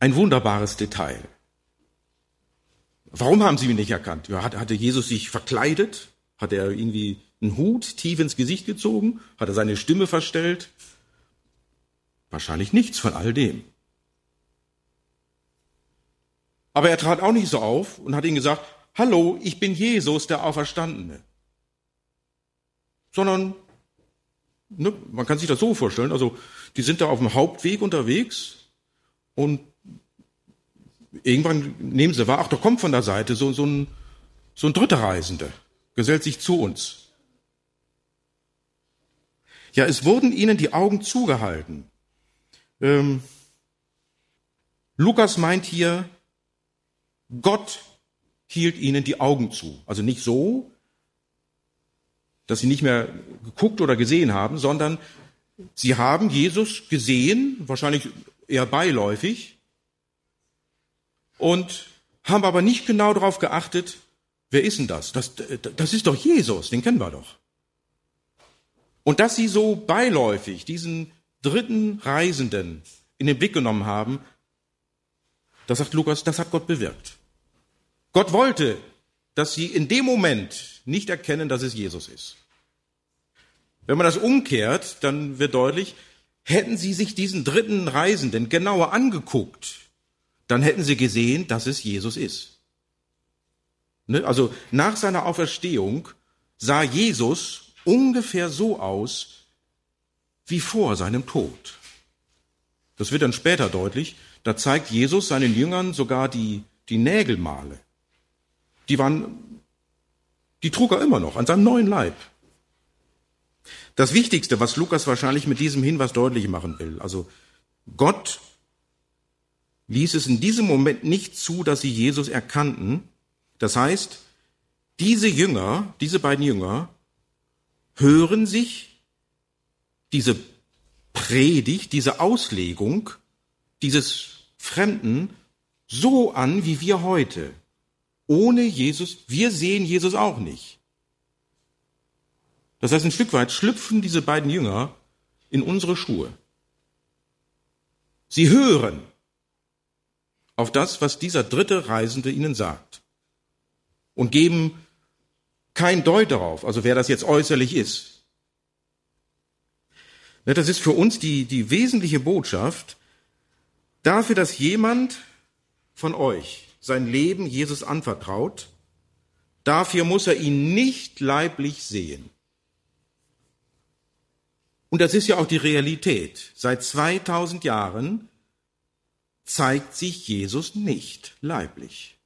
ein wunderbares Detail. Warum haben sie ihn nicht erkannt? Hatte Jesus sich verkleidet? Hat er irgendwie einen Hut tief ins Gesicht gezogen? Hat er seine Stimme verstellt? Wahrscheinlich nichts von all dem. Aber er trat auch nicht so auf und hat ihnen gesagt, hallo, ich bin Jesus, der Auferstandene. Sondern, man kann sich das so vorstellen, also die sind da auf dem Hauptweg unterwegs und irgendwann nehmen sie wahr, ach, da kommt von der Seite so ein dritter Reisender, gesellt sich zu uns. Ja, es wurden ihnen die Augen zugehalten. Lukas meint hier, Gott hielt ihnen die Augen zu. Also nicht so, dass sie nicht mehr geguckt oder gesehen haben, sondern sie haben Jesus gesehen, wahrscheinlich eher beiläufig, und haben aber nicht genau darauf geachtet, wer ist denn das? Das ist doch Jesus, den kennen wir doch. Und dass sie so beiläufig diesen dritten Reisenden in den Blick genommen haben, das sagt Lukas, das hat Gott bewirkt. Gott wollte, dass sie in dem Moment nicht erkennen, dass es Jesus ist. Wenn man das umkehrt, dann wird deutlich, hätten sie sich diesen dritten Reisenden genauer angeguckt, dann hätten sie gesehen, dass es Jesus ist. Also nach seiner Auferstehung sah Jesus ungefähr so aus wie vor seinem Tod. Das wird dann später deutlich. Da zeigt Jesus seinen Jüngern sogar die Nägelmale. Die trug er immer noch an seinem neuen Leib. Das Wichtigste, was Lukas wahrscheinlich mit diesem Hinweis deutlich machen will, also Gott ließ es in diesem Moment nicht zu, dass sie Jesus erkannten. Das heißt, diese beiden Jünger, hören sich diese Predigt, diese Auslegung dieses Fremden so an, wie wir heute. Ohne Jesus, wir sehen Jesus auch nicht. Das heißt, ein Stück weit schlüpfen diese beiden Jünger in unsere Schuhe. Sie hören auf das, was dieser dritte Reisende ihnen sagt und geben kein Deut darauf, also wer das jetzt äußerlich ist. Das ist für uns die wesentliche Botschaft dafür, dass jemand von euch sein Leben Jesus anvertraut. Dafür muss er ihn nicht leiblich sehen. Und das ist ja auch die Realität. Seit 2000 Jahren zeigt sich Jesus nicht leiblich.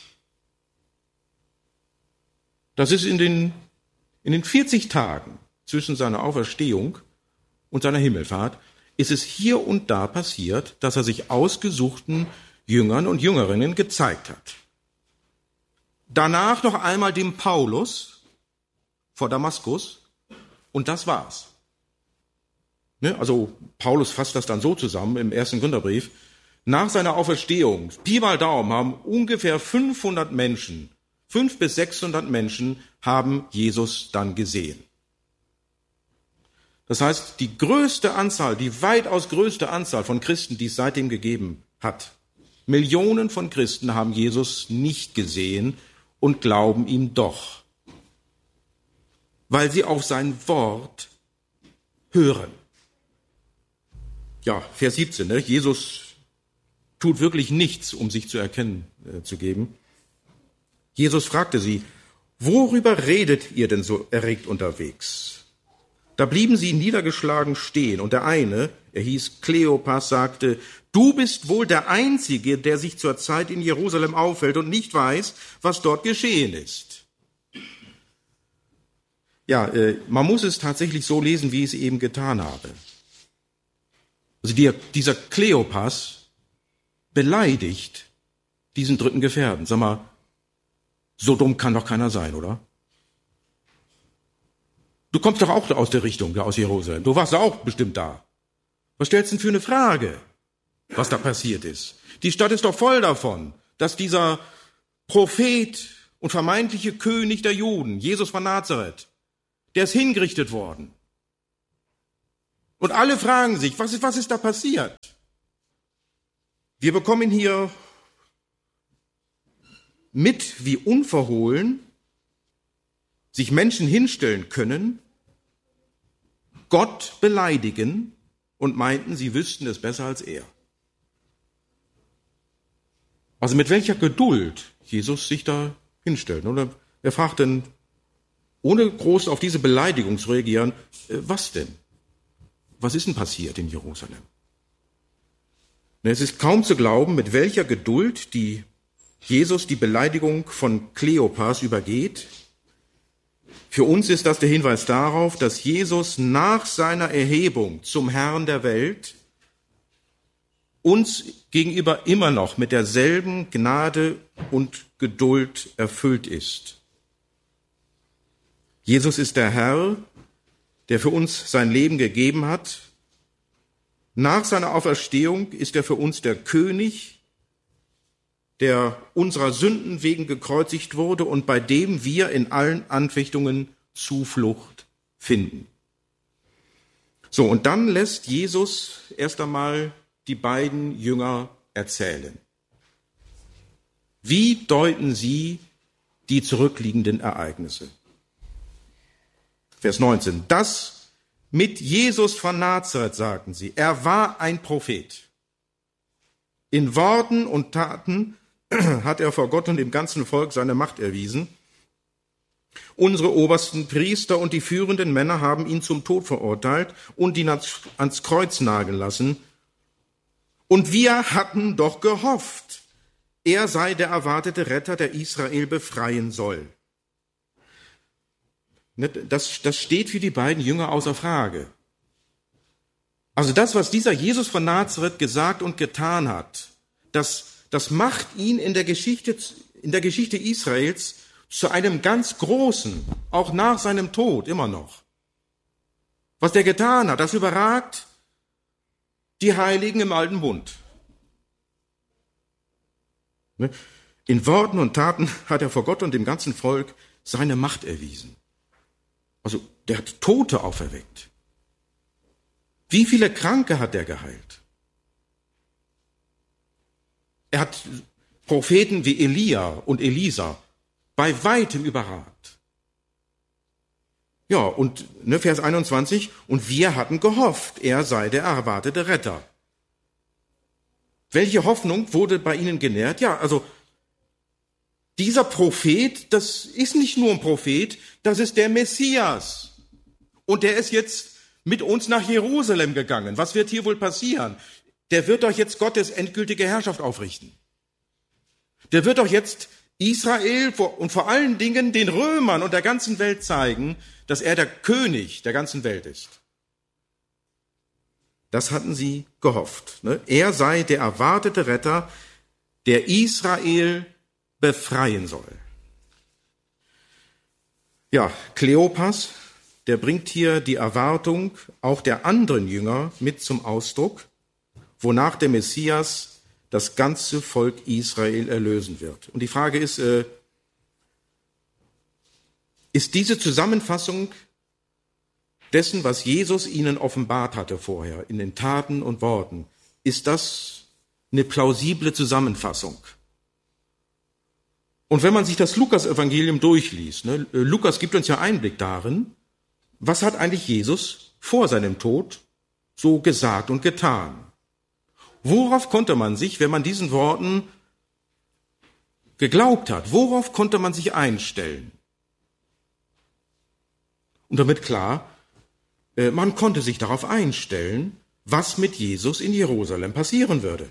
Das ist in den 40 Tagen zwischen seiner Auferstehung und seiner Himmelfahrt, ist es hier und da passiert, dass er sich ausgesuchten Jüngern und Jüngerinnen gezeigt hat. Danach noch einmal dem Paulus vor Damaskus und das war's. Also Paulus fasst das dann so zusammen im 1. Korintherbrief. Nach seiner Auferstehung, Pi mal Daumen, haben ungefähr 500 Menschen, 500 bis 600 Menschen haben Jesus dann gesehen. Das heißt, die weitaus größte Anzahl von Christen, die es seitdem gegeben hat, Millionen von Christen haben Jesus nicht gesehen und glauben ihm doch, weil sie auf sein Wort hören. Ja, Vers 17, Jesus tut wirklich nichts, um sich zu erkennen zu geben. Jesus fragte sie, worüber redet ihr denn so erregt unterwegs? Da blieben sie niedergeschlagen stehen und der eine, er hieß Kleopas, sagte, du bist wohl der Einzige, der sich zurzeit in Jerusalem aufhält und nicht weiß, was dort geschehen ist. Ja, man muss es tatsächlich so lesen, wie ich es eben getan habe. Also dieser Kleopas beleidigt diesen dritten Gefährten. Sag mal, so dumm kann doch keiner sein, oder? Du kommst doch auch aus der Richtung, aus Jerusalem. Du warst auch bestimmt da. Was stellst du denn für eine Frage, was da passiert ist? Die Stadt ist doch voll davon, dass dieser Prophet und vermeintliche König der Juden, Jesus von Nazareth, der ist hingerichtet worden. Und alle fragen sich, was ist da passiert? Wir bekommen hier mit, wie unverhohlen sich Menschen hinstellen können, Gott beleidigen und meinten, sie wüssten es besser als er. Also mit welcher Geduld Jesus sich da hinstellt. Oder er fragt dann, ohne groß auf diese Beleidigung zu reagieren, was denn? Was ist denn passiert in Jerusalem? Es ist kaum zu glauben, mit welcher Geduld Jesus die Beleidigung von Kleopas übergeht. Für uns ist das der Hinweis darauf, dass Jesus nach seiner Erhebung zum Herrn der Welt uns gegenüber immer noch mit derselben Gnade und Geduld erfüllt ist. Jesus ist der Herr, der für uns sein Leben gegeben hat. Nach seiner Auferstehung ist er für uns der König, der unserer Sünden wegen gekreuzigt wurde und bei dem wir in allen Anfechtungen Zuflucht finden. So, und dann lässt Jesus erst einmal die beiden Jünger erzählen. Wie deuten sie die zurückliegenden Ereignisse? Vers 19. Das mit Jesus von Nazareth, sagten sie. Er war ein Prophet. In Worten und Taten hat er vor Gott und dem ganzen Volk seine Macht erwiesen. Unsere obersten Priester und die führenden Männer haben ihn zum Tod verurteilt und ihn ans Kreuz nageln lassen. Und wir hatten doch gehofft, er sei der erwartete Retter, der Israel befreien soll. Das steht für die beiden Jünger außer Frage. Also das, was dieser Jesus von Nazareth gesagt und getan hat, das macht ihn in der Geschichte Israels zu einem ganz Großen, auch nach seinem Tod immer noch. Was der getan hat, das überragt die Heiligen im Alten Bund. In Worten und Taten hat er vor Gott und dem ganzen Volk seine Macht erwiesen. Also der hat Tote auferweckt. Wie viele Kranke hat er geheilt? Er hat Propheten wie Elia und Elisa bei weitem überragt. Ja, und Vers 21, und wir hatten gehofft, er sei der erwartete Retter. Welche Hoffnung wurde bei ihnen genährt? Ja, also dieser Prophet, das ist nicht nur ein Prophet, das ist der Messias. Und der ist jetzt mit uns nach Jerusalem gegangen. Was wird hier wohl passieren? Der wird doch jetzt Gottes endgültige Herrschaft aufrichten. Der wird doch jetzt Israel und vor allen Dingen den Römern und der ganzen Welt zeigen, dass er der König der ganzen Welt ist. Das hatten sie gehofft. Er sei der erwartete Retter, der Israel befreien soll. Ja, Kleopas, der bringt hier die Erwartung auch der anderen Jünger mit zum Ausdruck, wonach der Messias das ganze Volk Israel erlösen wird. Und die Frage ist diese Zusammenfassung dessen, was Jesus ihnen offenbart hatte vorher, in den Taten und Worten, ist das eine plausible Zusammenfassung? Und wenn man sich das Lukas-Evangelium durchliest, Lukas gibt uns ja Einblick darin, was hat eigentlich Jesus vor seinem Tod so gesagt und getan? Worauf konnte man sich, wenn man diesen Worten geglaubt hat, worauf konnte man sich einstellen? Und damit klar, man konnte sich darauf einstellen, was mit Jesus in Jerusalem passieren würde.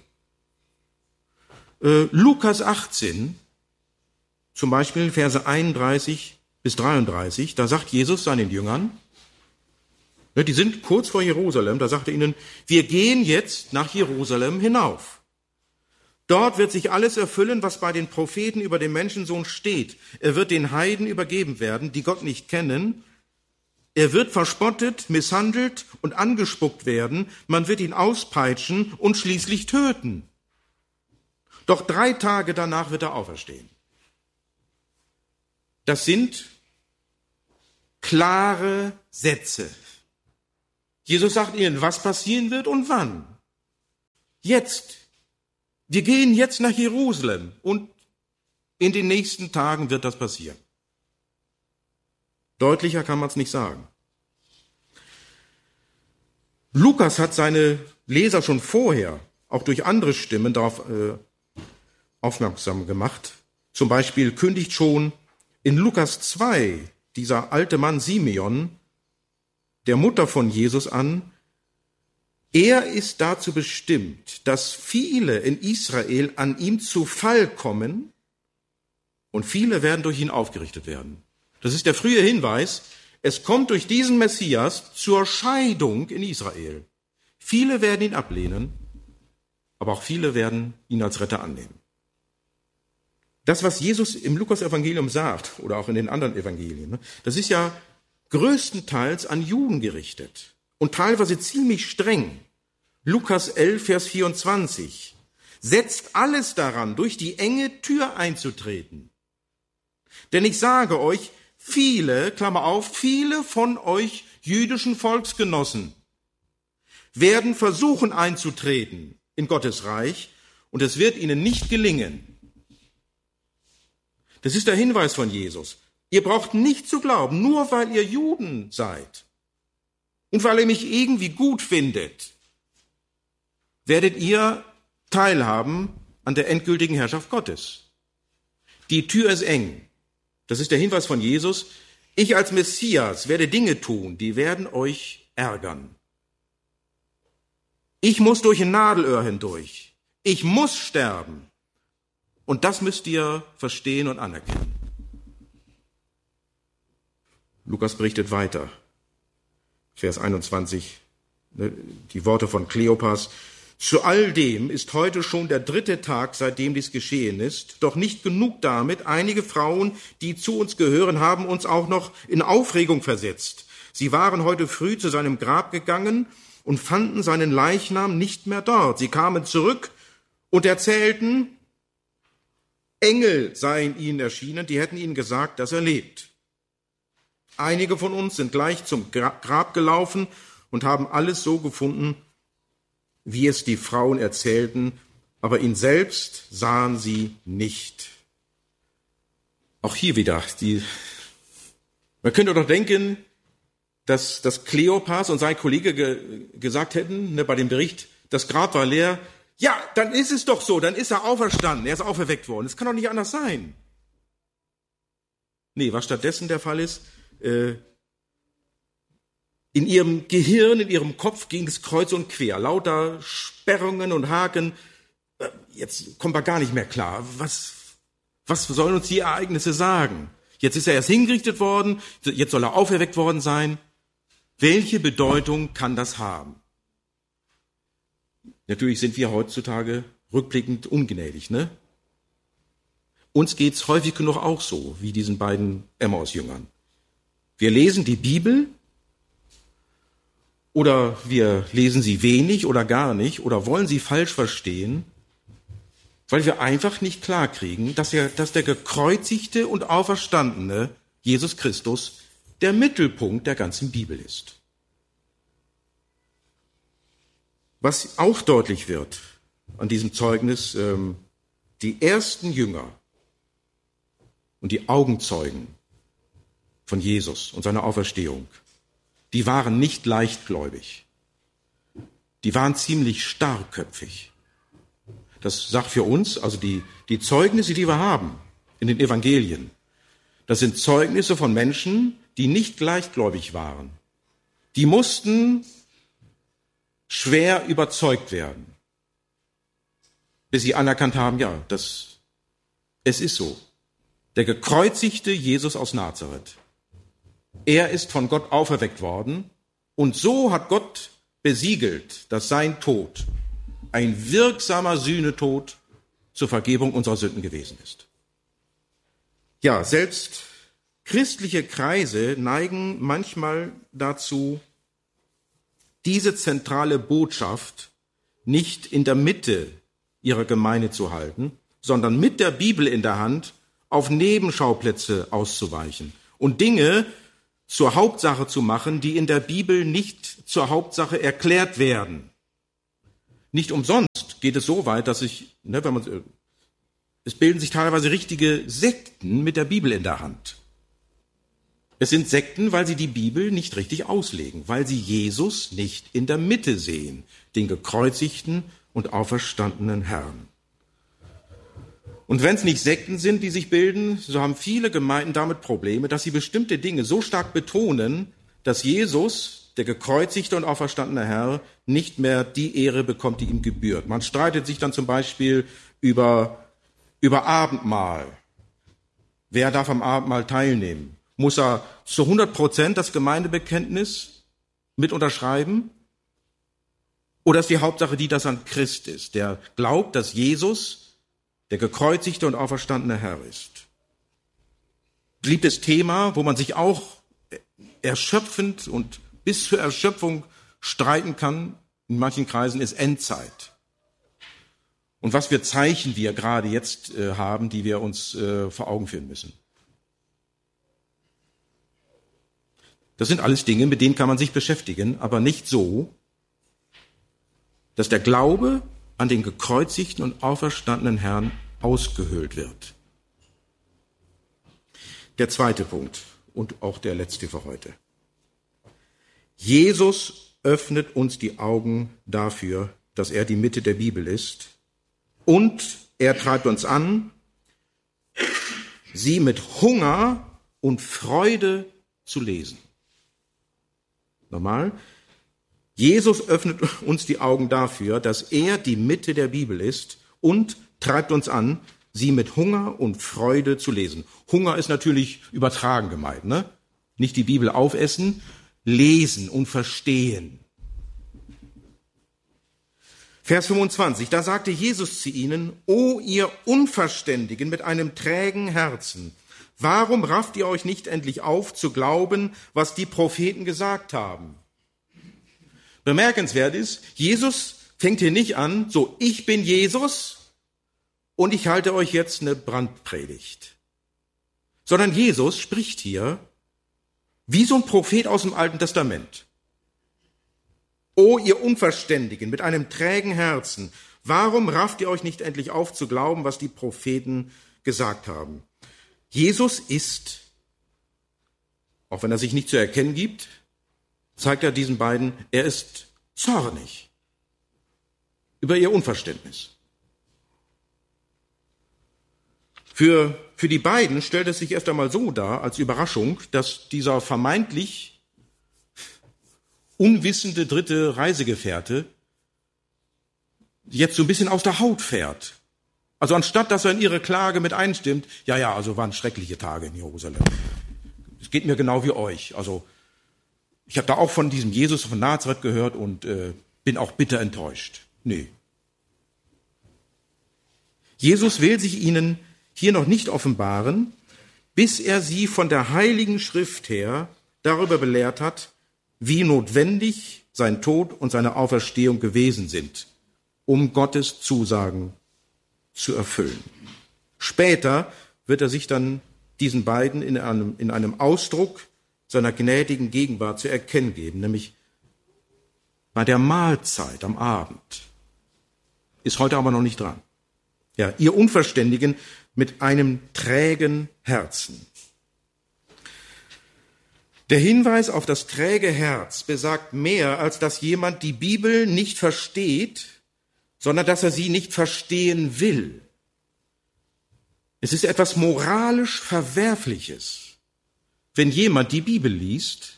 Lukas 18, zum Beispiel Verse 31 bis 33, da sagt Jesus seinen Jüngern, die sind kurz vor Jerusalem, da sagt er ihnen, wir gehen jetzt nach Jerusalem hinauf. Dort wird sich alles erfüllen, was bei den Propheten über den Menschensohn steht. Er wird den Heiden übergeben werden, die Gott nicht kennen. Er wird verspottet, misshandelt und angespuckt werden. Man wird ihn auspeitschen und schließlich töten. Doch 3 Tage danach wird er auferstehen. Das sind klare Sätze. Jesus sagt ihnen, was passieren wird und wann. Jetzt. wir gehen jetzt nach Jerusalem und in den nächsten Tagen wird das passieren. Deutlicher kann man es nicht sagen. Lukas hat seine Leser schon vorher, auch durch andere Stimmen, darauf aufmerksam gemacht. Zum Beispiel kündigt schon in Lukas 2 dieser alte Mann Simeon der Mutter von Jesus an, er ist dazu bestimmt, dass viele in Israel an ihm zu Fall kommen und viele werden durch ihn aufgerichtet werden. Das ist der frühe Hinweis, es kommt durch diesen Messias zur Scheidung in Israel. Viele werden ihn ablehnen, aber auch viele werden ihn als Retter annehmen. Das, was Jesus im Lukas-Evangelium sagt, oder auch in den anderen Evangelien, das ist ja größtenteils an Juden gerichtet und teilweise ziemlich streng. Lukas 11, Vers 24. Setzt alles daran, durch die enge Tür einzutreten. Denn ich sage euch, viele, Klammer auf, viele von euch jüdischen Volksgenossen werden versuchen einzutreten in Gottes Reich und es wird ihnen nicht gelingen. Das ist der Hinweis von Jesus. Ihr braucht nicht zu glauben, nur weil ihr Juden seid und weil ihr mich irgendwie gut findet, werdet ihr teilhaben an der endgültigen Herrschaft Gottes. Die Tür ist eng. Das ist der Hinweis von Jesus. Ich als Messias werde Dinge tun, die werden euch ärgern. Ich muss durch ein Nadelöhr hindurch. Ich muss sterben. Und das müsst ihr verstehen und anerkennen. Lukas berichtet weiter. Vers 21, die Worte von Kleopas. Zu all dem ist heute schon der 3. Tag, seitdem dies geschehen ist. Doch nicht genug damit. Einige Frauen, die zu uns gehören, haben uns auch noch in Aufregung versetzt. Sie waren heute früh zu seinem Grab gegangen und fanden seinen Leichnam nicht mehr dort. Sie kamen zurück und erzählten, Engel seien ihnen erschienen, die hätten ihnen gesagt, dass er lebt. Einige von uns sind gleich zum Grab gelaufen und haben alles so gefunden, wie es die Frauen erzählten, aber ihn selbst sahen sie nicht. Auch hier wieder, man könnte doch denken, dass Kleopas und sein Kollege gesagt hätten, bei dem Bericht, das Grab war leer. Ja, dann ist es doch so, dann ist er auferstanden, er ist auferweckt worden. Das kann doch nicht anders sein. Nee, was stattdessen der Fall ist, in ihrem Gehirn, in ihrem Kopf ging es kreuz und quer. Lauter Sperrungen und Haken. Jetzt kommen wir gar nicht mehr klar. Was sollen uns die Ereignisse sagen? Jetzt ist er erst hingerichtet worden, jetzt soll er auferweckt worden sein. Welche Bedeutung kann das haben? Natürlich sind wir heutzutage rückblickend ungnädig, ne? Uns geht's häufig genug auch so, wie diesen beiden Emmaus-Jüngern. Wir lesen die Bibel oder wir lesen sie wenig oder gar nicht oder wollen sie falsch verstehen, weil wir einfach nicht klarkriegen, dass der gekreuzigte und auferstandene Jesus Christus der Mittelpunkt der ganzen Bibel ist. Was auch deutlich wird an diesem Zeugnis, die ersten Jünger und die Augenzeugen von Jesus und seiner Auferstehung, die waren nicht leichtgläubig. Die waren ziemlich starrköpfig. Das sagt für uns, also die Zeugnisse, die wir haben in den Evangelien, das sind Zeugnisse von Menschen, die nicht leichtgläubig waren. Die mussten schwer überzeugt werden, bis sie anerkannt haben, ja, es ist so. Der gekreuzigte Jesus aus Nazareth, er ist von Gott auferweckt worden und so hat Gott besiegelt, dass sein Tod ein wirksamer Sühnetod zur Vergebung unserer Sünden gewesen ist. Ja, selbst christliche Kreise neigen manchmal dazu, diese zentrale Botschaft nicht in der Mitte ihrer Gemeinde zu halten, sondern mit der Bibel in der Hand auf Nebenschauplätze auszuweichen und Dinge zur Hauptsache zu machen, die in der Bibel nicht zur Hauptsache erklärt werden. Nicht umsonst geht es so weit, dass es bilden sich teilweise richtige Sekten mit der Bibel in der Hand. Es sind Sekten, weil sie die Bibel nicht richtig auslegen, weil sie Jesus nicht in der Mitte sehen, den gekreuzigten und auferstandenen Herrn. Und wenn es nicht Sekten sind, die sich bilden, so haben viele Gemeinden damit Probleme, dass sie bestimmte Dinge so stark betonen, dass Jesus, der gekreuzigte und auferstandene Herr, nicht mehr die Ehre bekommt, die ihm gebührt. Man streitet sich dann zum Beispiel über Abendmahl. Wer darf am Abendmahl teilnehmen? Muss er zu 100% das Gemeindebekenntnis mit unterschreiben? Oder ist die Hauptsache die, dass er ein Christ ist, der glaubt, dass Jesus der gekreuzigte und auferstandene Herr ist? Beliebtes Thema, wo man sich auch erschöpfend und bis zur Erschöpfung streiten kann, in manchen Kreisen, ist Endzeit. Und was für Zeichen wir gerade jetzt haben, die wir uns vor Augen führen müssen. Das sind alles Dinge, mit denen kann man sich beschäftigen, aber nicht so, dass der Glaube an den gekreuzigten und auferstandenen Herrn ausgehöhlt wird. Der zweite Punkt und auch der letzte für heute. Jesus öffnet uns die Augen dafür, dass er die Mitte der Bibel ist, und er treibt uns an, sie mit Hunger und Freude zu lesen. Nochmal. Jesus öffnet uns die Augen dafür, dass er die Mitte der Bibel ist, und treibt uns an, sie mit Hunger und Freude zu lesen. Hunger ist natürlich übertragen gemeint, ne? Nicht die Bibel aufessen, lesen und verstehen. Vers 25, da sagte Jesus zu ihnen: O ihr Unverständigen mit einem trägen Herzen, warum rafft ihr euch nicht endlich auf, zu glauben, was die Propheten gesagt haben? Bemerkenswert ist, Jesus fängt hier nicht an, so, ich bin Jesus und ich halte euch jetzt eine Brandpredigt. Sondern Jesus spricht hier wie so ein Prophet aus dem Alten Testament. O ihr Unverständigen mit einem trägen Herzen, warum rafft ihr euch nicht endlich auf, zu glauben, was die Propheten gesagt haben? Jesus ist, auch wenn er sich nicht zu erkennen gibt, zeigt er diesen beiden, er ist zornig über ihr Unverständnis. Für die beiden stellt es sich erst einmal so dar, als Überraschung, dass dieser vermeintlich unwissende dritte Reisegefährte jetzt so ein bisschen aus der Haut fährt. Also anstatt, dass er in ihre Klage mit einstimmt, ja, also waren schreckliche Tage in Jerusalem. Es geht mir genau wie euch. Also ich habe da auch von diesem Jesus von Nazareth gehört und bin auch bitter enttäuscht. Nee. Jesus will sich ihnen hier noch nicht offenbaren, bis er sie von der Heiligen Schrift her darüber belehrt hat, wie notwendig sein Tod und seine Auferstehung gewesen sind, um Gottes Zusagen zu erfüllen. Später wird er sich dann diesen beiden in einem Ausdruck seiner gnädigen Gegenwart zu erkennen geben, nämlich bei der Mahlzeit am Abend. Ist heute aber noch nicht dran. Ja, ihr Unverständigen mit einem trägen Herzen. Der Hinweis auf das träge Herz besagt mehr, als dass jemand die Bibel nicht versteht, sondern dass er sie nicht verstehen will. Es ist etwas moralisch Verwerfliches, wenn jemand die Bibel liest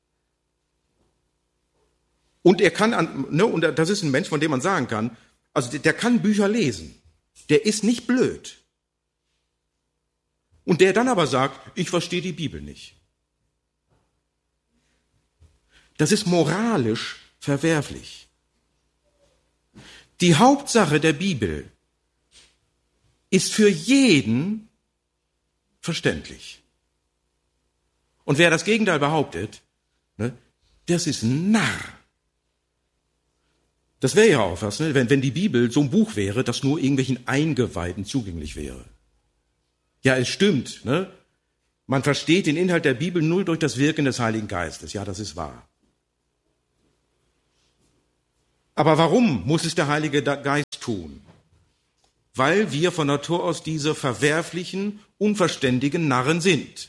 und er kann, und das ist ein Mensch, von dem man sagen kann, also der kann Bücher lesen, der ist nicht blöd. Und der dann aber sagt, ich verstehe die Bibel nicht. Das ist moralisch verwerflich. Die Hauptsache der Bibel ist für jeden verständlich. Und wer das Gegenteil behauptet, das ist ein Narr. Das wäre ja auch was, wenn die Bibel so ein Buch wäre, das nur irgendwelchen Eingeweihten zugänglich wäre. Ja, es stimmt. Man versteht den Inhalt der Bibel nur durch das Wirken des Heiligen Geistes. Ja, das ist wahr. Aber warum muss es der Heilige Geist tun? Weil wir von Natur aus diese verwerflichen, unverständigen Narren sind.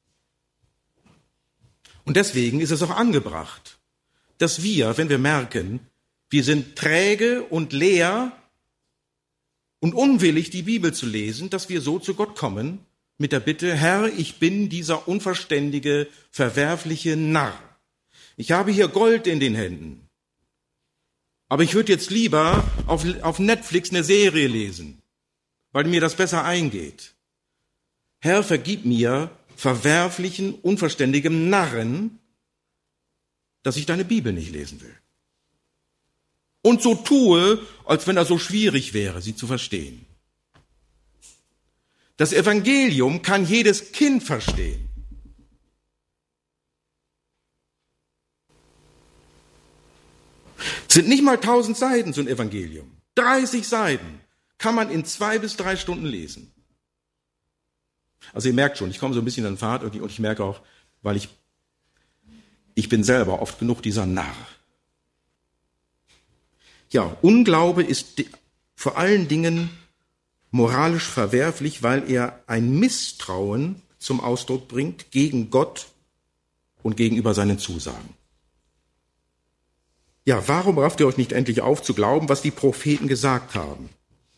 Und deswegen ist es auch angebracht, dass wir, wenn wir merken, wir sind träge und leer und unwillig, die Bibel zu lesen, dass wir so zu Gott kommen mit der Bitte, Herr, ich bin dieser unverständige, verwerfliche Narr. Ich habe hier Gold in den Händen. Aber ich würde jetzt lieber auf Netflix eine Serie lesen, weil mir das besser eingeht. Herr, vergib mir, verwerflichen, unverständigem Narren, dass ich deine Bibel nicht lesen will. Und so tue, als wenn das so schwierig wäre, sie zu verstehen. Das Evangelium kann jedes Kind verstehen. Es sind nicht mal 1000 Seiten so ein Evangelium. 30 Seiten kann man in 2 bis 3 Stunden lesen. Also ihr merkt schon, ich komme so ein bisschen in Fahrt und ich merke auch, weil ich bin selber oft genug dieser Narr. Ja, Unglaube ist vor allen Dingen moralisch verwerflich, weil er ein Misstrauen zum Ausdruck bringt gegen Gott und gegenüber seinen Zusagen. Ja, warum rafft ihr euch nicht endlich auf zu glauben, was die Propheten gesagt haben?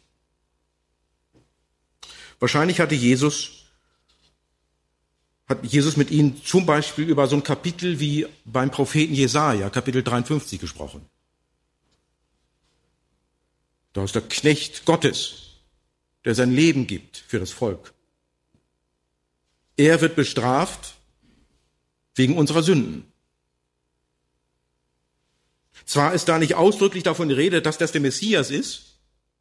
Wahrscheinlich hat Jesus mit ihnen zum Beispiel über so ein Kapitel wie beim Propheten Jesaja, Kapitel 53, gesprochen. Da ist der Knecht Gottes, der sein Leben gibt für das Volk. Er wird bestraft wegen unserer Sünden. Zwar ist da nicht ausdrücklich davon die Rede, dass das der Messias ist,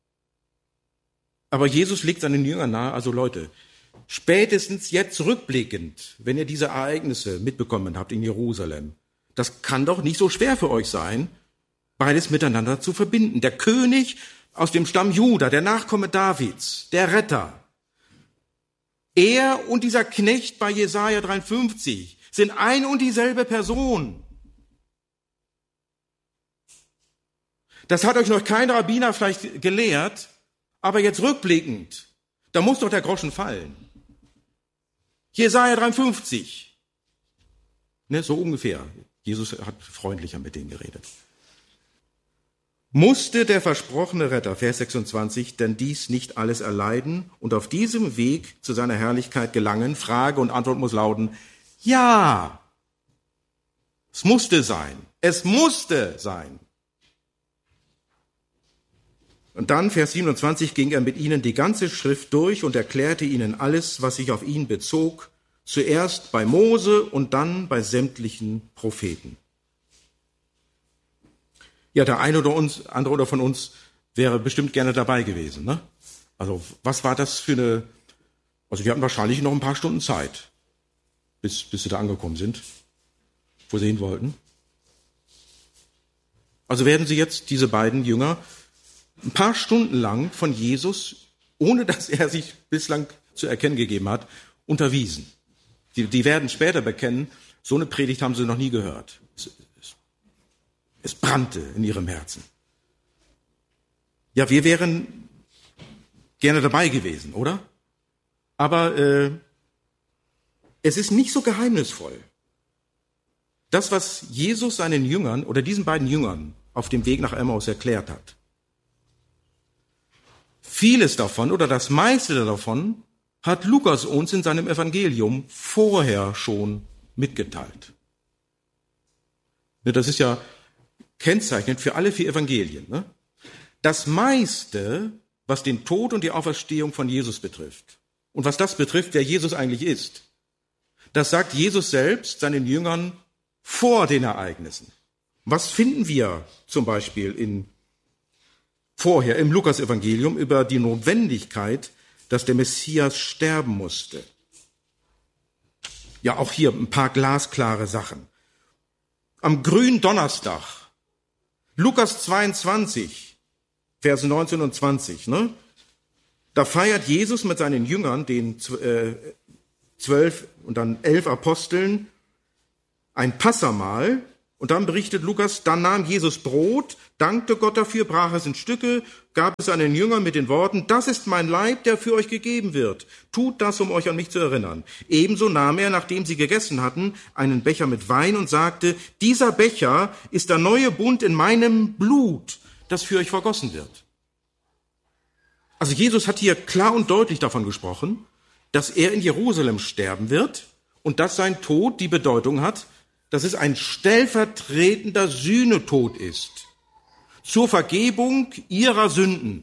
aber Jesus legt seinen Jüngern nahe, also Leute, spätestens jetzt rückblickend, wenn ihr diese Ereignisse mitbekommen habt in Jerusalem, das kann doch nicht so schwer für euch sein, beides miteinander zu verbinden. Der König aus dem Stamm Juda, der Nachkomme Davids, der Retter. Er und dieser Knecht bei Jesaja 53 sind ein und dieselbe Person. Das hat euch noch kein Rabbiner vielleicht gelehrt, aber jetzt rückblickend, da muss doch der Groschen fallen. Jesaja 53. Ne, so ungefähr. Jesus hat freundlicher mit denen geredet. Musste der versprochene Retter, Vers 26, denn dies nicht alles erleiden und auf diesem Weg zu seiner Herrlichkeit gelangen? Frage und Antwort muss lauten, ja. Es musste sein. Es musste sein. Und dann, Vers 27, ging er mit ihnen die ganze Schrift durch und erklärte ihnen alles, was sich auf ihn bezog, zuerst bei Mose und dann bei sämtlichen Propheten. Ja, der eine oder andere von uns wäre bestimmt gerne dabei gewesen. Ne? Also was war das für eine... Also wir hatten wahrscheinlich noch ein paar Stunden Zeit, bis sie da angekommen sind, wo sie hin wollten. Also werden sie jetzt, diese beiden Jünger, ein paar Stunden lang von Jesus, ohne dass er sich bislang zu erkennen gegeben hat, unterwiesen. Die werden später bekennen, so eine Predigt haben sie noch nie gehört. Es brannte in ihrem Herzen. Ja, wir wären gerne dabei gewesen, oder? Aber es ist nicht so geheimnisvoll. Das, was Jesus seinen Jüngern oder diesen beiden Jüngern auf dem Weg nach Emmaus erklärt hat, vieles davon oder das meiste davon hat Lukas uns in seinem Evangelium vorher schon mitgeteilt. Das ist ja kennzeichnend für alle 4 Evangelien. Ne? Das meiste, was den Tod und die Auferstehung von Jesus betrifft und was das betrifft, wer Jesus eigentlich ist, das sagt Jesus selbst seinen Jüngern vor den Ereignissen. Was finden wir zum Beispiel vorher im Lukas-Evangelium über die Notwendigkeit, dass der Messias sterben musste? Ja, auch hier ein paar glasklare Sachen. Am Gründonnerstag, Lukas 22, Verse 19 und 20, ne? Da feiert Jesus mit seinen Jüngern, den 12 und dann 11 Aposteln, ein Passamahl Und dann berichtet Lukas, dann nahm Jesus Brot, dankte Gott dafür, brach es in Stücke, gab es seinen Jüngern mit den Worten, das ist mein Leib, der für euch gegeben wird. Tut das, um euch an mich zu erinnern. Ebenso nahm er, nachdem sie gegessen hatten, einen Becher mit Wein und sagte, dieser Becher ist der neue Bund in meinem Blut, das für euch vergossen wird. Also Jesus hat hier klar und deutlich davon gesprochen, dass er in Jerusalem sterben wird und dass sein Tod die Bedeutung hat, dass es ein stellvertretender Sühnetod ist, zur Vergebung ihrer Sünden.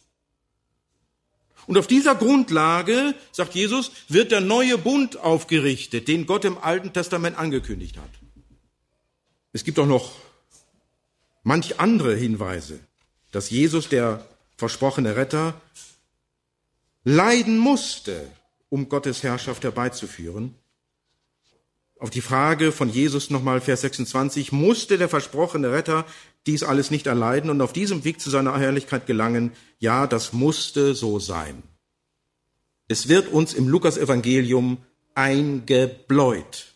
Und auf dieser Grundlage, sagt Jesus, wird der neue Bund aufgerichtet, den Gott im Alten Testament angekündigt hat. Es gibt auch noch manch andere Hinweise, dass Jesus, der versprochene Retter, leiden musste, um Gottes Herrschaft herbeizuführen. Auf die Frage von Jesus nochmal, Vers 26, musste der versprochene Retter dies alles nicht erleiden und auf diesem Weg zu seiner Herrlichkeit gelangen? Ja, das musste so sein. Es wird uns im Lukas-Evangelium eingebläut.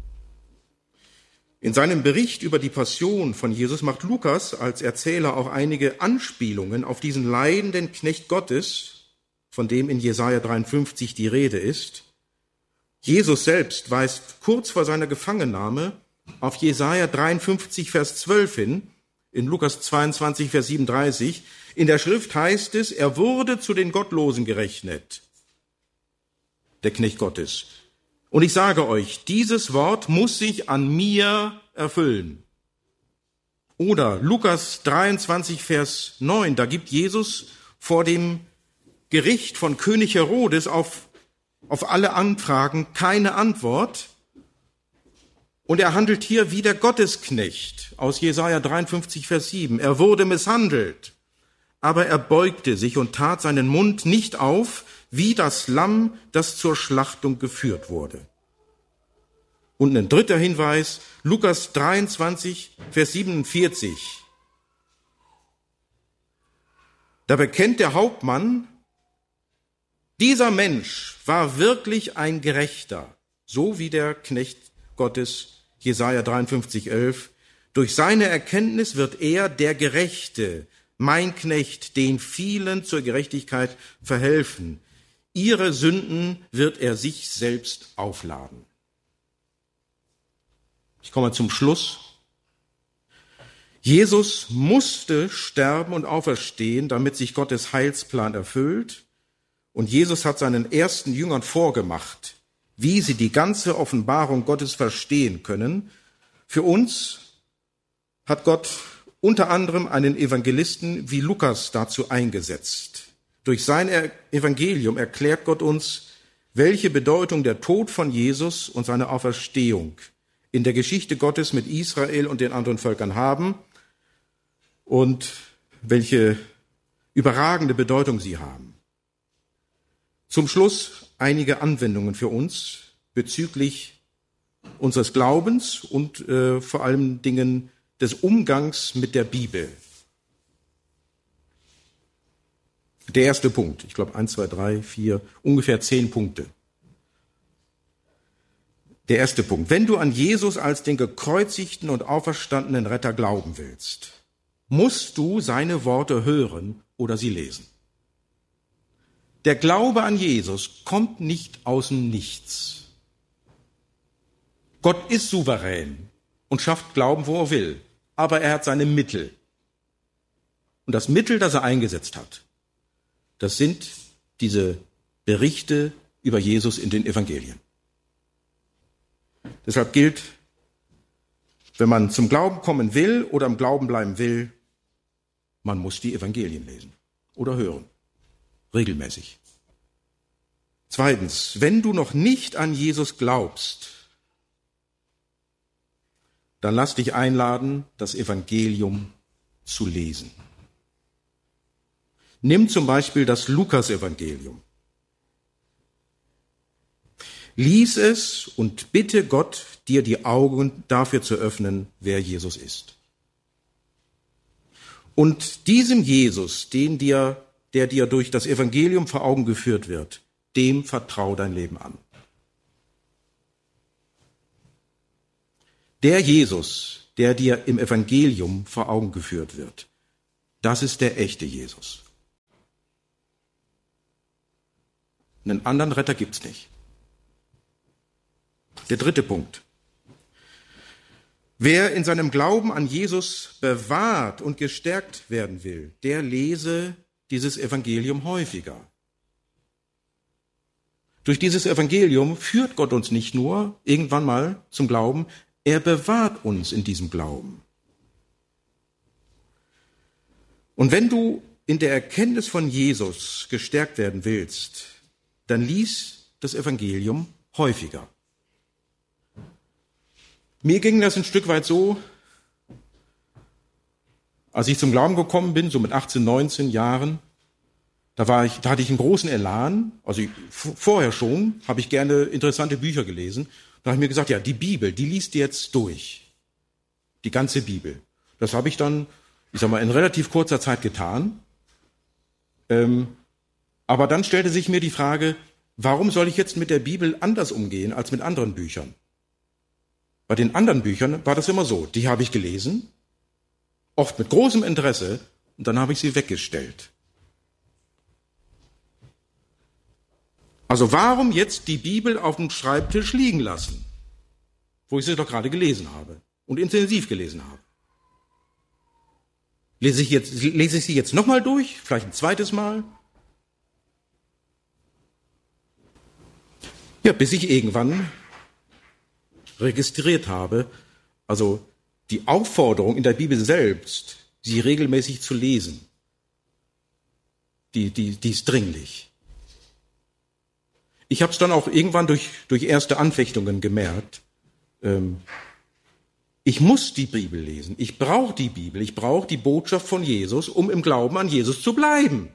In seinem Bericht über die Passion von Jesus macht Lukas als Erzähler auch einige Anspielungen auf diesen leidenden Knecht Gottes, von dem in Jesaja 53 die Rede ist. Jesus selbst weist kurz vor seiner Gefangennahme auf Jesaja 53, Vers 12 hin, in Lukas 22, Vers 37. In der Schrift heißt es, er wurde zu den Gottlosen gerechnet, der Knecht Gottes. Und ich sage euch, dieses Wort muss sich an mir erfüllen. Oder Lukas 23, Vers 9, da gibt Jesus vor dem Gericht von König Herodes auf alle Anfragen keine Antwort. Und er handelt hier wie der Gottesknecht aus Jesaja 53, Vers 7. Er wurde misshandelt, aber er beugte sich und tat seinen Mund nicht auf, wie das Lamm, das zur Schlachtung geführt wurde. Und ein dritter Hinweis, Lukas 23, Vers 47. Da bekennt der Hauptmann, dieser Mensch war wirklich ein Gerechter, so wie der Knecht Gottes, Jesaja 53, 11. Durch seine Erkenntnis wird er, der Gerechte, mein Knecht, den vielen zur Gerechtigkeit verhelfen. Ihre Sünden wird er sich selbst aufladen. Ich komme zum Schluss. Jesus musste sterben und auferstehen, damit sich Gottes Heilsplan erfüllt. Und Jesus hat seinen ersten Jüngern vorgemacht, wie sie die ganze Offenbarung Gottes verstehen können. Für uns hat Gott unter anderem einen Evangelisten wie Lukas dazu eingesetzt. Durch sein Evangelium erklärt Gott uns, welche Bedeutung der Tod von Jesus und seine Auferstehung in der Geschichte Gottes mit Israel und den anderen Völkern haben und welche überragende Bedeutung sie haben. Zum Schluss einige Anwendungen für uns bezüglich unseres Glaubens und vor allem Dingen des Umgangs mit der Bibel. Der erste Punkt, ich glaube 1, 2, 3, 4, ungefähr 10 Punkte. Der erste Punkt, wenn du an Jesus als den gekreuzigten und auferstandenen Retter glauben willst, musst du seine Worte hören oder sie lesen. Der Glaube an Jesus kommt nicht aus dem Nichts. Gott ist souverän und schafft Glauben, wo er will, aber er hat seine Mittel. Und das Mittel, das er eingesetzt hat, das sind diese Berichte über Jesus in den Evangelien. Deshalb gilt, wenn man zum Glauben kommen will oder im Glauben bleiben will, man muss die Evangelien lesen oder hören. Regelmäßig. Zweitens, wenn du noch nicht an Jesus glaubst, dann lass dich einladen, das Evangelium zu lesen. Nimm zum Beispiel das Lukas-Evangelium. Lies es und bitte Gott, dir die Augen dafür zu öffnen, wer Jesus ist. Und diesem Jesus, der dir durch das Evangelium vor Augen geführt wird, dem vertrau dein Leben an. Der Jesus, der dir im Evangelium vor Augen geführt wird. Das ist der echte Jesus. Einen anderen Retter gibt's nicht. Der dritte Punkt. Wer in seinem Glauben an Jesus bewahrt und gestärkt werden will, der lese dieses Evangelium häufiger. Durch dieses Evangelium führt Gott uns nicht nur irgendwann mal zum Glauben, er bewahrt uns in diesem Glauben. Und wenn du in der Erkenntnis von Jesus gestärkt werden willst, dann lies das Evangelium häufiger. Mir ging das ein Stück weit so, als ich zum Glauben gekommen bin, so mit 18, 19 Jahren, da hatte ich einen großen Elan. Also vorher schon habe ich gerne interessante Bücher gelesen. Da habe ich mir gesagt, ja, die Bibel, die liest du jetzt durch. Die ganze Bibel. Das habe ich dann, in relativ kurzer Zeit getan. Aber dann stellte sich mir die Frage, warum soll ich jetzt mit der Bibel anders umgehen als mit anderen Büchern? Bei den anderen Büchern war das immer so, die habe ich gelesen, oft mit großem Interesse, und dann habe ich sie weggestellt. Also warum jetzt die Bibel auf dem Schreibtisch liegen lassen, wo ich sie doch gerade gelesen habe und intensiv gelesen habe? Lese ich sie jetzt nochmal durch, vielleicht ein zweites Mal? Ja, bis ich irgendwann registriert habe, also die Aufforderung in der Bibel selbst, sie regelmäßig zu lesen, die ist dringlich. Ich habe es dann auch irgendwann durch erste Anfechtungen gemerkt, ich muss die Bibel lesen, ich brauche die Bibel, ich brauche die Botschaft von Jesus, um im Glauben an Jesus zu bleiben.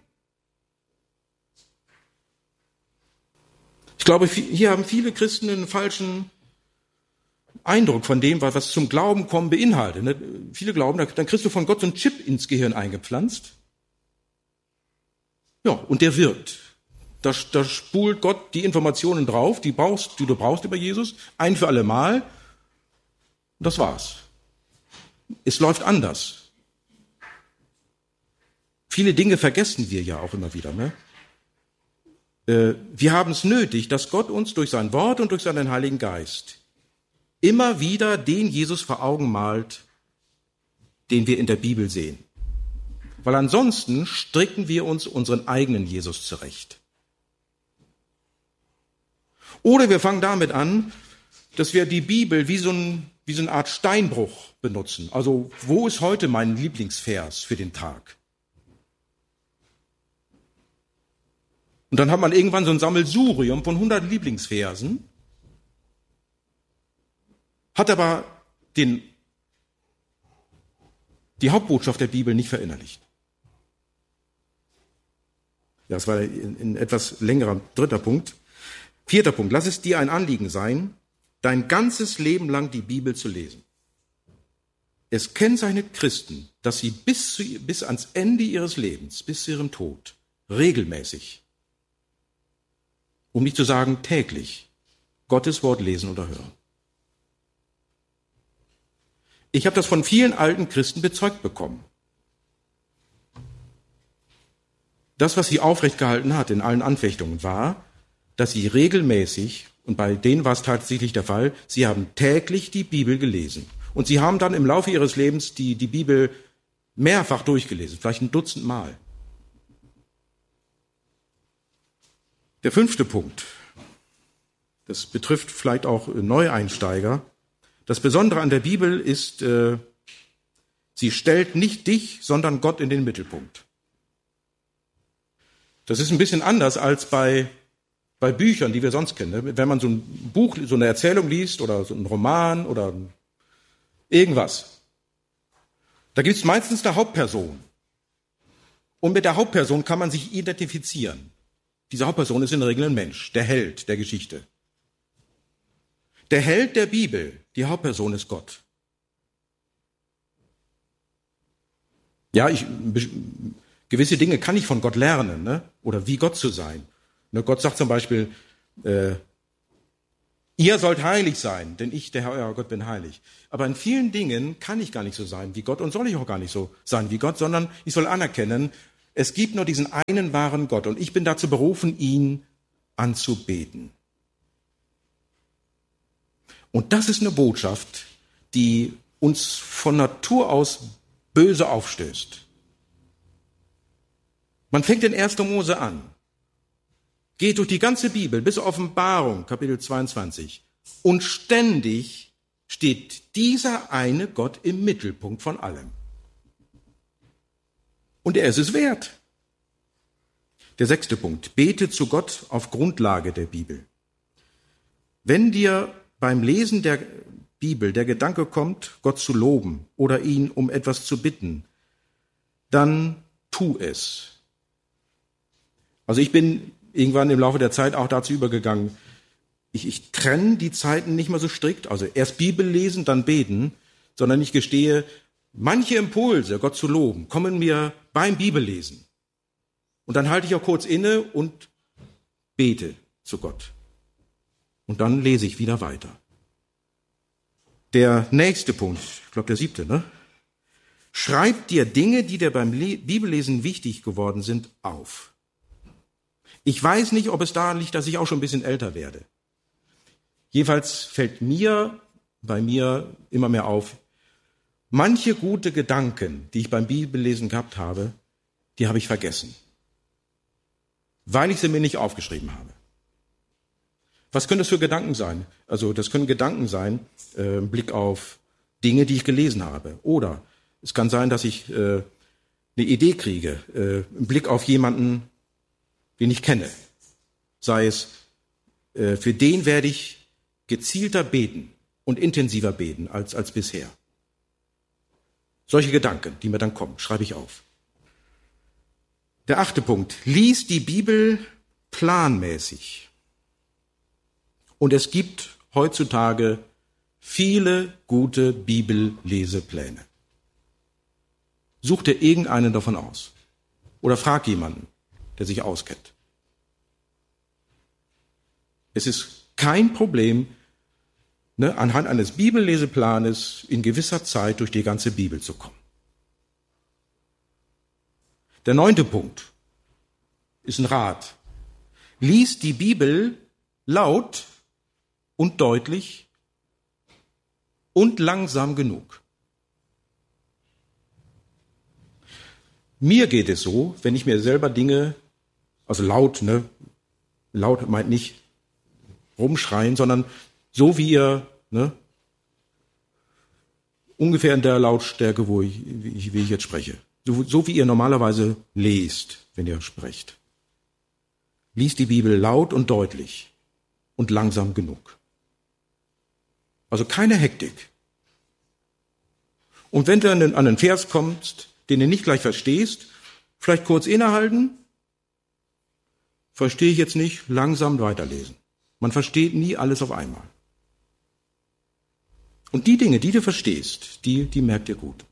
Ich glaube, hier haben viele Christen einen falschen Eindruck von dem, was zum Glauben kommen beinhaltet. Viele glauben, dann kriegst du von Gott so einen Chip ins Gehirn eingepflanzt. Ja, und der wirkt. Da spult Gott die Informationen drauf, die du brauchst über Jesus, ein für alle Mal. Und das war's. Es läuft anders. Viele Dinge vergessen wir ja auch immer wieder, ne? Wir haben es nötig, dass Gott uns durch sein Wort und durch seinen Heiligen Geist immer wieder den Jesus vor Augen malt, den wir in der Bibel sehen. Weil ansonsten stricken wir uns unseren eigenen Jesus zurecht. Oder wir fangen damit an, dass wir die Bibel wie so eine Art Steinbruch benutzen. Also, wo ist heute mein Lieblingsvers für den Tag? Und dann hat man irgendwann so ein Sammelsurium von 100 Lieblingsversen, hat aber die Hauptbotschaft der Bibel nicht verinnerlicht. Ja, das war ein etwas längerer dritter Punkt. Vierter Punkt. Lass es dir ein Anliegen sein, dein ganzes Leben lang die Bibel zu lesen. Es kennzeichnet Christen, dass sie bis ans Ende ihres Lebens, bis zu ihrem Tod, regelmäßig, um nicht zu sagen täglich, Gottes Wort lesen oder hören. Ich habe das von vielen alten Christen bezeugt bekommen. Das, was sie aufrecht gehalten hat in allen Anfechtungen, war, dass sie regelmäßig, und bei denen war es tatsächlich der Fall, sie haben täglich die Bibel gelesen. Und sie haben dann im Laufe ihres Lebens die Bibel mehrfach durchgelesen, vielleicht ein Dutzend Mal. Der fünfte Punkt, das betrifft vielleicht auch Neueinsteiger. Das Besondere an der Bibel ist, sie stellt nicht dich, sondern Gott in den Mittelpunkt. Das ist ein bisschen anders als bei Büchern, die wir sonst kennen. Wenn man so ein Buch, so eine Erzählung liest oder so einen Roman oder irgendwas, da gibt es meistens eine Hauptperson. Und mit der Hauptperson kann man sich identifizieren. Diese Hauptperson ist in der Regel ein Mensch, der Held der Geschichte. Der Held der Bibel, die Hauptperson ist Gott. Ja, gewisse Dinge kann ich von Gott lernen, ne? Oder wie Gott zu sein. Ne, Gott sagt zum Beispiel, Ihr sollt heilig sein, denn ich, der Herr, euer Gott, bin heilig. Aber in vielen Dingen kann ich gar nicht so sein wie Gott und soll ich auch gar nicht so sein wie Gott, sondern ich soll anerkennen, es gibt nur diesen einen wahren Gott und ich bin dazu berufen, ihn anzubeten. Und das ist eine Botschaft, die uns von Natur aus böse aufstößt. Man fängt in 1. Mose an, geht durch die ganze Bibel bis Offenbarung, Kapitel 22, und ständig steht dieser eine Gott im Mittelpunkt von allem. Und er ist es wert. Der 6. Punkt, bete zu Gott auf Grundlage der Bibel. Wenn dir beim Lesen der Bibel der Gedanke kommt, Gott zu loben oder ihn um etwas zu bitten, dann tu es. Also ich bin irgendwann im Laufe der Zeit auch dazu übergegangen, ich trenne die Zeiten nicht mehr so strikt, also erst Bibel lesen, dann beten, sondern ich gestehe, manche Impulse, Gott zu loben, kommen mir beim Bibellesen. Und dann halte ich auch kurz inne und bete zu Gott. Und dann lese ich wieder weiter. Der nächste Punkt, ich glaube der 7., ne? Schreib dir Dinge, die dir beim Bibellesen wichtig geworden sind, auf. Ich weiß nicht, ob es daran liegt, dass ich auch schon ein bisschen älter werde. Jedenfalls fällt bei mir immer mehr auf, manche gute Gedanken, die ich beim Bibellesen gehabt habe, die habe ich vergessen, weil ich sie mir nicht aufgeschrieben habe. Was können das für Gedanken sein? Also das können Gedanken sein, im Blick auf Dinge, die ich gelesen habe. Oder es kann sein, dass ich eine Idee kriege, im Blick auf jemanden, den ich kenne. Sei es, für den werde ich gezielter beten und intensiver beten als bisher. Solche Gedanken, die mir dann kommen, schreibe ich auf. Der 8. Punkt, lies die Bibel planmäßig. Und es gibt heutzutage viele gute Bibellesepläne. Such dir irgendeinen davon aus. Oder frag jemanden, der sich auskennt. Es ist kein Problem, anhand eines Bibelleseplanes in gewisser Zeit durch die ganze Bibel zu kommen. Der 9. Punkt ist ein Rat. Lies die Bibel laut und deutlich und langsam genug. Mir geht es so, wenn ich mir selber Dinge, also laut meint nicht rumschreien, sondern so wie ihr, ungefähr in der Lautstärke, wie ich jetzt spreche. So wie ihr normalerweise lest, wenn ihr sprecht. Lies die Bibel laut und deutlich und langsam genug. Also keine Hektik. Und wenn du an einen Vers kommst, den du nicht gleich verstehst, vielleicht kurz innehalten, verstehe ich jetzt nicht, langsam weiterlesen. Man versteht nie alles auf einmal. Und die Dinge, die du verstehst, die merkt ihr gut.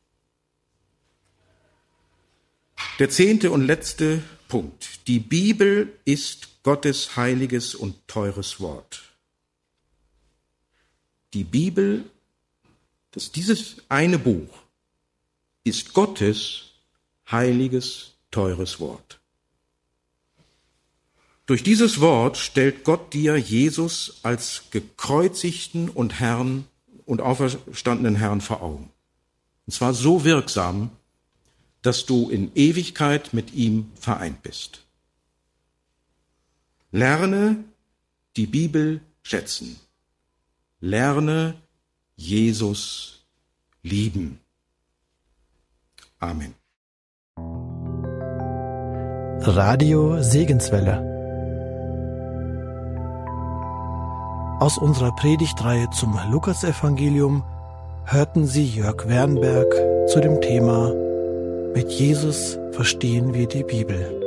Der 10. und letzte Punkt. Die Bibel ist Gottes heiliges und teures Wort. Die Bibel, dieses eine Buch, ist Gottes heiliges, teures Wort. Durch dieses Wort stellt Gott dir Jesus als gekreuzigten und Herrn und auferstandenen Herrn vor Augen. Und zwar so wirksam, dass du in Ewigkeit mit ihm vereint bist. Lerne die Bibel schätzen. Lerne Jesus lieben. Amen. Radio Segenswelle. Aus unserer Predigtreihe zum Lukasevangelium hörten Sie Jörg Wernberg zu dem Thema Mit Jesus verstehen wir die Bibel.